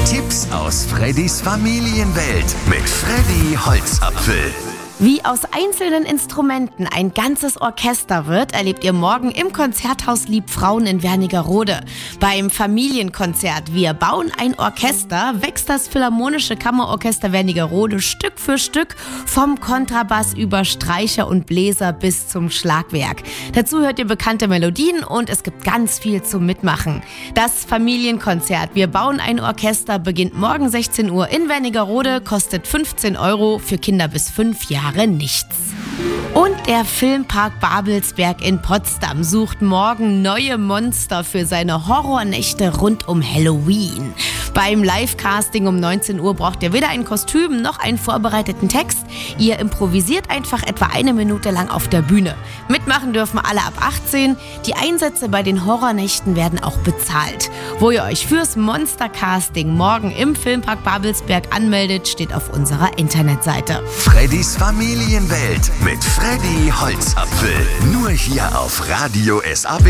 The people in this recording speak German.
Tipps aus Freddys Familienwelt mit Freddy Holzapfel. Wie aus einzelnen Instrumenten ein ganzes Orchester wird, erlebt ihr morgen im Konzerthaus Liebfrauen in Wernigerode. Beim Familienkonzert Wir bauen ein Orchester wächst das Philharmonische Kammerorchester Wernigerode Stück für Stück vom Kontrabass über Streicher und Bläser bis zum Schlagwerk. Dazu hört ihr bekannte Melodien und es gibt ganz viel zum Mitmachen. Das Familienkonzert Wir bauen ein Orchester beginnt morgen 16 Uhr in Wernigerode, kostet 15 €, für Kinder bis 5 Jahre nichts. Und der Filmpark Babelsberg in Potsdam sucht morgen neue Monster für seine Horrornächte rund um Halloween. Beim Live-Casting um 19 Uhr braucht ihr weder ein Kostüm noch einen vorbereiteten Text. Ihr improvisiert einfach etwa 1 Minute lang auf der Bühne. Mitmachen dürfen alle ab 18. Die Einsätze bei den Horrornächten werden auch bezahlt. Wo ihr euch fürs Monster-Casting morgen im Filmpark Babelsberg anmeldet, steht auf unserer Internetseite. Freddys Familienwelt mit Freddy Holzapfel. Nur hier auf Radio SAB.